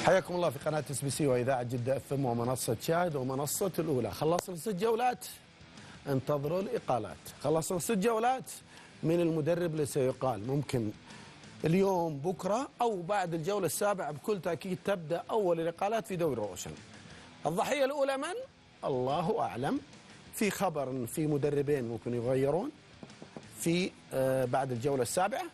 حياكم الله في قناة SBC وإذاعة جدة FM ومنصة شاهد ومنصة الأولى. خلصنا 6 جولات، انتظروا الإقالات. خلصنا 6 جولات من المدرب اللي سيقال، ممكن اليوم بكرة أو بعد الجولة السابعة بكل تأكيد تبدأ أول الإقالات في دوري روشن. الضحية الأولى من؟ الله أعلم. في خبر إن في مدربين ممكن يغيرون في بعد الجولة السابعة،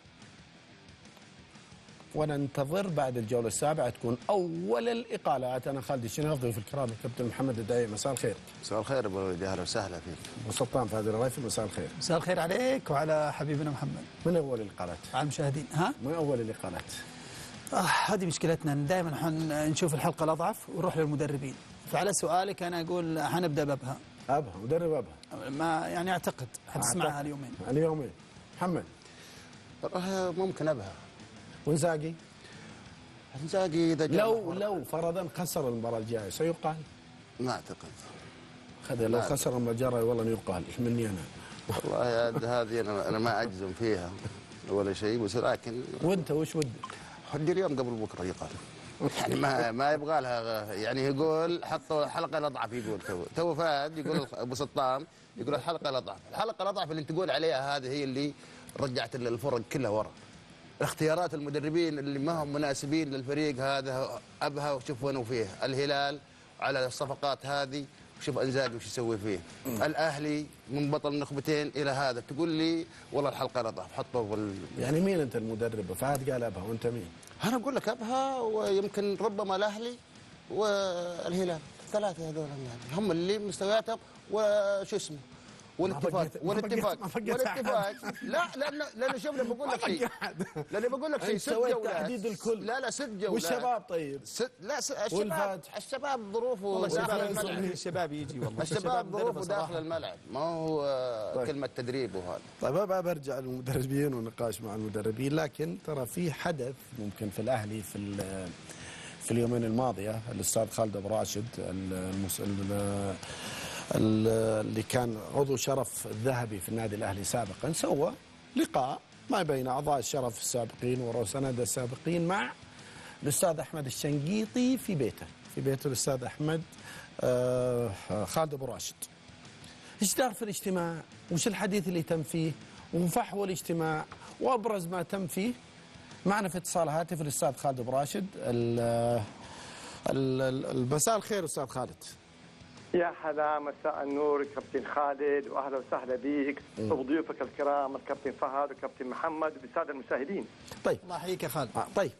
وننتظر بعد الجولة السابعة تكون أول الإقالات. أنا خالد الشناف، ضيف الكرام الكابتن محمد الدعي. مساء الخير. مساء الخير أبو وليد، أهلا وسهلا فيك. أبو سلطان فهد الرافي، مساء الخير. مساء الخير عليك وعلى حبيبنا محمد. من أول الإقالات؟ على المشاهدين. ها؟ من أول الإقالات؟ هذه مشكلتنا، دائما نشوف الحلقة الأضعف ونروح للمدربين. فعلى سؤالك أنا أقول حنبدأ بأبها. أبها، مدرب أبها. ما يعني أعتقد حتسمعها اليومين. اليومين. محمد. ممكن أبها. وإنزاجي؟ إنزاجي إذا لو فرضا خسر المباراة الجاية سيقال؟ ما أعتقد. لو خسر المباراة الجاية والله يقال مني أنا. والله هذه أنا ما أجزم فيها ولا شيء، بس لكن. وأنت وش ودك؟ حد اليوم قبل بكرة يقال. يعني ما يبغى لها، يعني يقول حطوا الحلقة الأضعف. يقول تو فهد يقول أبو سلطان يقول الحلقة الأضعف. الحلقة الأضعف اللي تقول عليها هذه هي اللي رجعت الفرق كلها ورا. اختيارات المدربين اللي ما هم مناسبين للفريق هذا أبها، وشوف وين فيه. الهلال على الصفقات هذه، وشوف انزاجي وش يسوي فيه. الأهلي من بطل النخبتين إلى هذا، تقول لي والله الحلقة الأضعف حطوا يعني مين أنت المدرب؟ فهد قال أبها، وأنت مين؟ أنا أقول لك أبها، ويمكن ربما الأهلي والهلال، ثلاثة هذول يعني هم اللي مستوياتهم وشو اسمه والاتفاق. لا لأن شوف، لما بقول لك شيء، لأن بقول لك شيء 6 جولات تحديد الكل. لا 6 جولات. والشباب طيب. الشباب ظروفه داخل الملعب. الشباب يجي والله. الشباب ظروفه داخل الملعب، ما هو كلمة تدريب وهذا. طيب أبغى برجع للمدربين والنقاش مع المدربين، لكن ترى في حدث ممكن في الأهلي في اليومين الماضية. الأستاذ خالد أبو راشد اللي كان عضو شرف الذهبي في النادي الأهلي سابقا، سوى لقاء ما بين أعضاء الشرف السابقين ورؤساء النادي السابقين مع الأستاذ أحمد الشنقيطي في بيته الأستاذ أحمد خالد أبو راشد. إيش دار في الاجتماع؟ وش الحديث اللي تم فيه؟ وفحوى الاجتماع وأبرز ما تم فيه. معنا في اتصال هاتف الأستاذ خالد أبو راشد. مساء الخير أستاذ خالد. يا حلا، مساء النور كابتن خالد، واهلا وسهلا بك وضيوفك الكرام الكابتن فهد والكابتن محمد وبالساده المشاهدين. طيب الله يحييك يا خالد. طيب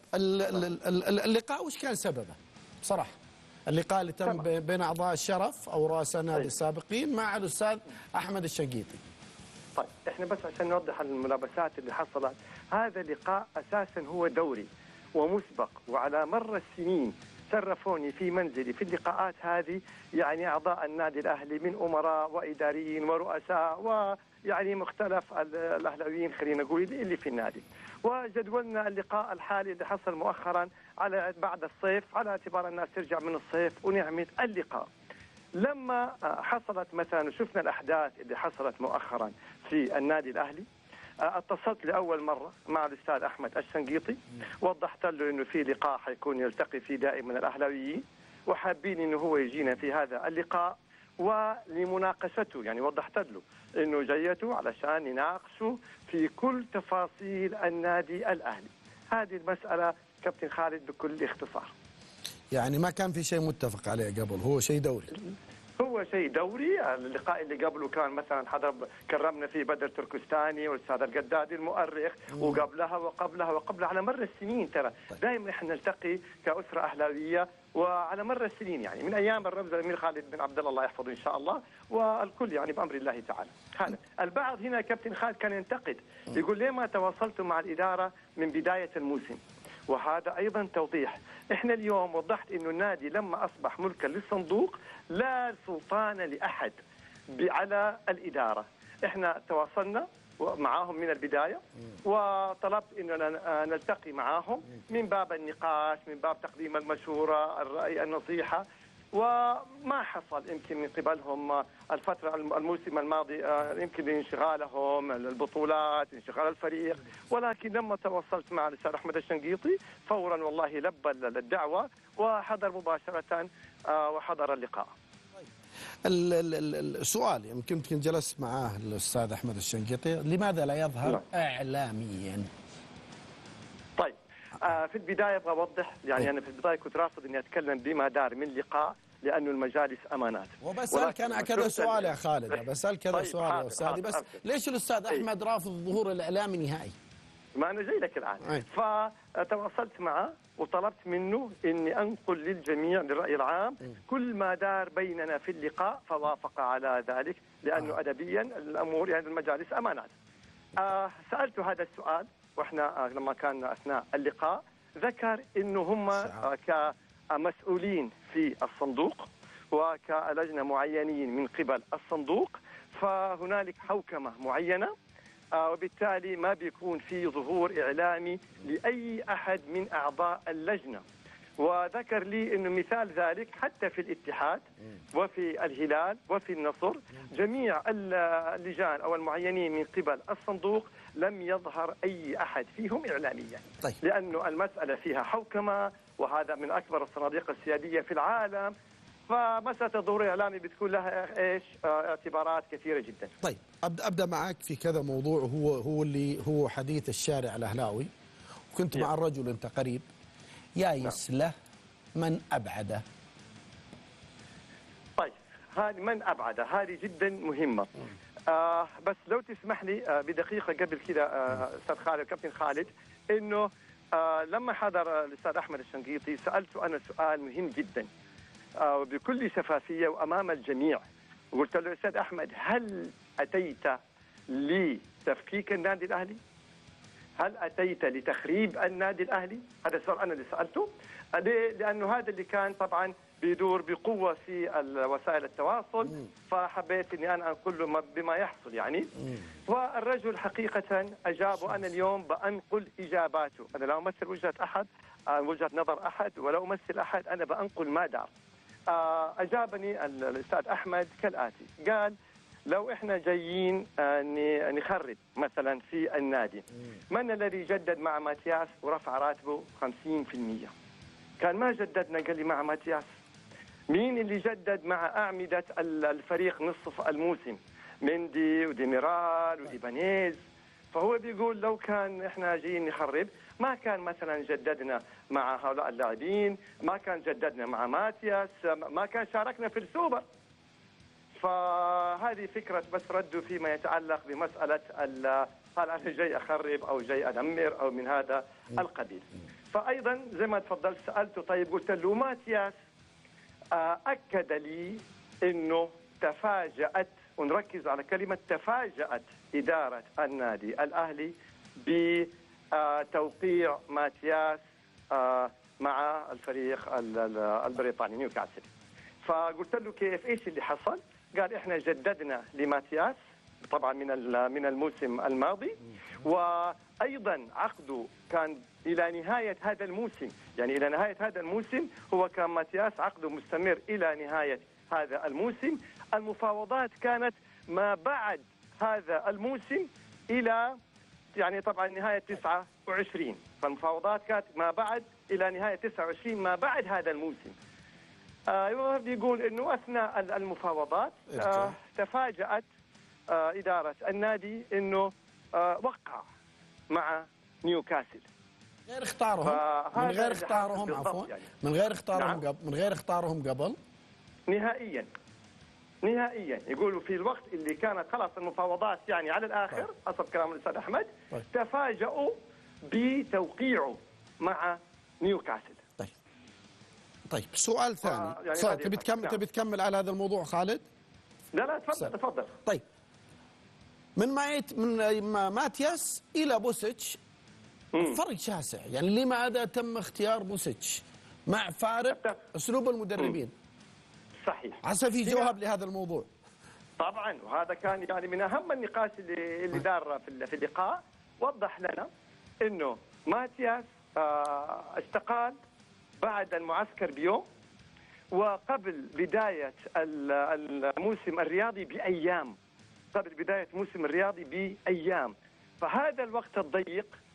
اللقاء وش كان سببه؟ بصراحه اللقاء اللي تم بين اعضاء الشرف او رؤساء النادي السابقين مع الاستاذ احمد الشنقيطي. طيب احنا بس عشان نوضح الملابسات اللي حصلت، هذا اللقاء اساسا هو دوري ومسبق، وعلى مر السنين شرفوني في منزلي في اللقاءات هذه يعني أعضاء النادي الأهلي من أمراء وإداريين ورؤساء ويعني مختلف الأهلاويين خلينا نقول اللي في النادي. وجدولنا اللقاء الحالي اللي حصل مؤخرا على بعد الصيف، على اعتبار الناس ترجع من الصيف ونعمل اللقاء. لما حصلت مثلا وشفنا الأحداث اللي حصلت مؤخرا في النادي الأهلي، اتصلت لأول مرة مع الأستاذ أحمد الشنقيطي، وضحت له إنه في لقاء حيكون يلتقي فيه دائما الأهلاويين، وحابين إنه هو يجينا في هذا اللقاء ولمناقشته. يعني وضحت له إنه جيته علشان يناقشوا في كل تفاصيل النادي الأهلي. هذه المسألة كابتن خالد بكل اختصار. يعني ما كان في شيء متفق عليه قبل، هو شيء دوري. هو شيء دوري. اللقاء اللي قبله كان مثلا حضر كرمنا فيه بدر تركستاني والاستاذ القدادي المؤرخ، وقبلها على مر السنين. ترى دائما احنا نلتقي كأسرة أهلاوية وعلى مر السنين، يعني من ايام الرمز الامير خالد بن عبد الله يحفظه ان شاء الله، والكل يعني بامر الله تعالى. هذا البعض هنا كابتن خالد كان ينتقد، يقول ليه ما تواصلتم مع الإدارة من بداية الموسم؟ وهذا أيضا توضيح. إحنا اليوم وضحت إنه النادي لما أصبح ملكا للصندوق لا سلطان لأحد على الإدارة. إحنا تواصلنا معاهم من البداية، وطلبت إننا نلتقي معاهم من باب النقاش، من باب تقديم المشورة، الرأي، النصيحة. وما حصل يمكن من قبلهم الفترة الموسم الماضي يمكن انشغالهم البطولات، انشغال الفريق، ولكن لما تواصلت مع الأستاذ أحمد الشنقيطي فورا والله لبى الدعوة وحضر مباشرة وحضر اللقاء. السؤال يمكن جلست معاه الأستاذ أحمد الشنقيطي، لماذا لا يظهر إعلاميا؟ طيب في البداية أبغى أوضح، يعني أنا في البداية كنت رافض إني أتكلم بما دار من لقاء لأنه المجالس أمانات. وبسألك أنا كذا سؤال يا خالد، بسألك كذا سؤال يا أستاذي، بس ليش الأستاذ أحمد رافض ظهور الإعلامي نهائي؟ ما أنا جاي لك الآن. فتواصلت معه وطلبت منه إني أنقل للجميع للرأي العام كل ما دار بيننا في اللقاء، فوافق على ذلك لأنه أدبيا الأمور يعني المجالس أمانات. سألت هذا السؤال وإحنا لما كان أثناء اللقاء، ذكر إنه هم كمسؤولين في الصندوق وكلجنة معينين من قبل الصندوق فهنالك حوكمة معينة، وبالتالي ما بيكون في ظهور إعلامي لأي أحد من أعضاء اللجنة. وذكر لي أنه مثال ذلك حتى في الاتحاد وفي الهلال وفي النصر جميع اللجان أو المعينين من قبل الصندوق لم يظهر أي أحد فيهم إعلاميا. طيب. لأنه المسألة فيها حوكمة، وهذا من أكبر الصناديق السيادية في العالم، فمسألة الظهور الإعلامي بتكون لها إيش اعتبارات كثيرة جدا. طيب أبدأ معك في كذا موضوع، هو حديث الشارع الأهلاوي، وكنت مع الرجل أنت قريب، يايس له من أبعده. طيب هذه من أبعده هذه جدا مهمة. بس لو تسمح لي بدقيقة قبل كذا أستاذ خالد كابتن خالد، إنه لما حضر الأستاذ أحمد الشنقيطي سألته أنا سؤال مهم جدا وبكل شفافية وأمام الجميع، وقلت له أستاذ أحمد هل أتيت لتفكيك النادي الأهلي؟ هل أتيت لتخريب النادي الأهلي؟ هذا السؤال أنا اللي سألته، لأنه هذا اللي كان طبعا بيدور بقوة في وسائل التواصل، فحبيت أني أنا أنقل له بما يحصل يعني. والرجل حقيقة أجاب، وأنا اليوم بأنقل إجاباته، أنا لا أمثل وجهة نظر أحد ولا أمثل أحد، أنا بأنقل ما دار. أجابني الأستاذ أحمد كالآتي، قال لو إحنا جايين نخرب مثلا في النادي، من الذي جدد مع ماتياس ورفع راتبه 50%؟ كان ما جددنا، قال لي مع ماتياس. مين اللي جدد مع أعمدة الفريق نصف الموسم؟ مندي وديميرال وإيبانيز. فهو بيقول لو كان إحنا جايين نخرب ما كان مثلا جددنا مع هؤلاء اللاعبين، ما كان جددنا مع ماتياس، ما كان شاركنا في السوبر. فهذه فكرة بس ردوا فيما يتعلق بمسألة هل أنا جاي أخرب أو جاي أدمر أو من هذا القبيل. فأيضا زي ما تفضلت سألته، طيب قلت له ماتياس أكد لي أنه تفاجأت، ونركز على كلمة تفاجأت إدارة النادي الأهلي بتوقيع ماتياس مع الفريق البريطاني نيوكاسل. فقلت له كيف، إيش اللي حصل؟ قال إحنا جددنا لماتياس طبعا من الموسم الماضي، وأيضا عقده كان إلى نهاية هذا الموسم، يعني إلى نهاية هذا الموسم هو كان ماتياس عقده مستمر إلى نهاية هذا الموسم. المفاوضات كانت ما بعد هذا الموسم إلى يعني طبعا نهاية 29، فالمفاوضات كانت ما بعد إلى نهاية 29 ما بعد هذا الموسم. يقول إنه أثناء المفاوضات تفاجأت إدارة النادي إنه وقع مع نيوكاسل. غير اختارهم، من غير اختارهم عفوا يعني. من غير اختارهم نعم. قبل، من غير اختارهم قبل نهائيا. يقولوا في الوقت اللي كانت خلاص المفاوضات يعني على الآخر حسب كلام الأستاذ أحمد تفاجأوا بتوقيعه مع نيوكاسل. طيب سؤال ثاني، يعني تبي تكمل على هذا الموضوع خالد؟ لا تفضل. طيب من ماتياس إلى بوسيتش فرق شاسع، يعني لماذا تم اختيار بوسيتش مع فارق أسلوب المدربين؟ صحيح. عسى في جواب لهذا الموضوع. طبعا، وهذا كان يعني من أهم النقاش اللي دار في اللقاء. وضح لنا إنه ماتياس استقال بعد المعسكر بيوم، وقبل بداية الموسم الرياضي بأيام، قبل بداية الموسم الرياضي بأيام. فهذا الوقت الضيق